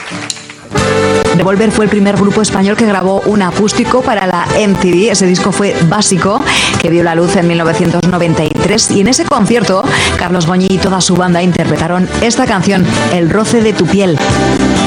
Revolver fue el primer grupo español que grabó un acústico para la MTV. Ese disco fue Básico, que vio la luz en 1993. Y en ese concierto, Carlos Goñi y toda su banda interpretaron esta canción, El roce de tu piel.